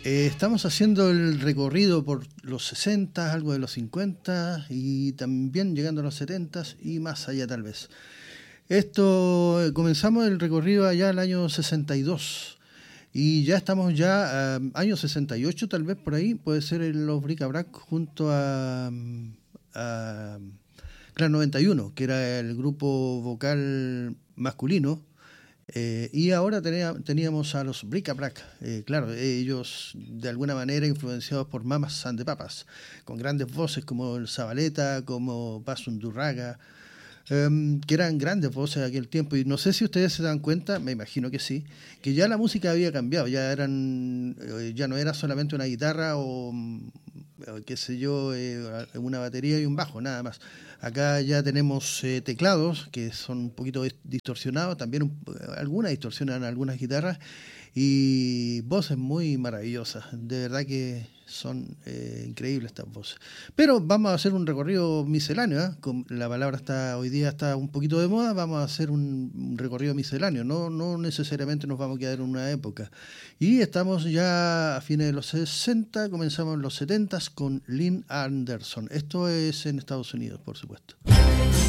Estamos haciendo el recorrido por los 60, algo de los 50 y también llegando a los 70 y más allá tal vez. Comenzamos el recorrido allá el año 62 y ya estamos año 68 tal vez por ahí, puede ser en los Bric-a-Brac junto a Clan 91, que era el grupo vocal masculino. Y ahora teníamos a los Bric-a-Brac, claro, ellos de alguna manera influenciados por Mamas and the Papas, con grandes voces como el Zabaleta, como Bas Undurraga, que eran grandes voces de aquel tiempo. Y no sé si ustedes se dan cuenta, me imagino que sí, que ya la música había cambiado, ya no era solamente una guitarra o qué sé yo, una batería y un bajo, nada más. Acá ya tenemos teclados que son un poquito distorsionados, también algunas distorsionan algunas guitarras y voces muy maravillosas, de verdad que son increíbles estas voces. Pero vamos a hacer un recorrido misceláneo, ¿eh? La palabra hoy día está un poquito de moda, vamos a hacer un recorrido misceláneo, no necesariamente nos vamos a quedar en una época. Y estamos ya a fines de los 60, comenzamos en los 70 con Lynn Anderson. Esto es en Estados Unidos, por supuesto.